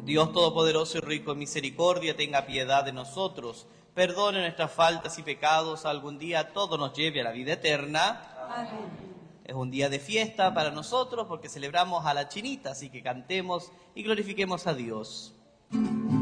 Dios Todopoderoso y rico en misericordia, tenga piedad de nosotros, perdone nuestras faltas y pecados, algún día todo nos lleve a la vida eterna. Amén. Es un día de fiesta para nosotros porque celebramos a la Chinita, así que cantemos y glorifiquemos a Dios.